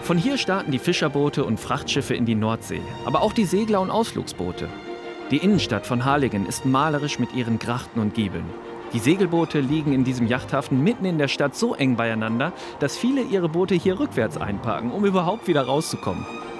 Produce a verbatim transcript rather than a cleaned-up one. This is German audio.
Von hier starten die Fischerboote und Frachtschiffe in die Nordsee, aber auch die Segler und Ausflugsboote. Die Innenstadt von Harlingen ist malerisch mit ihren Grachten und Giebeln. Die Segelboote liegen in diesem Yachthafen mitten in der Stadt so eng beieinander, dass viele ihre Boote hier rückwärts einparken, um überhaupt wieder rauszukommen.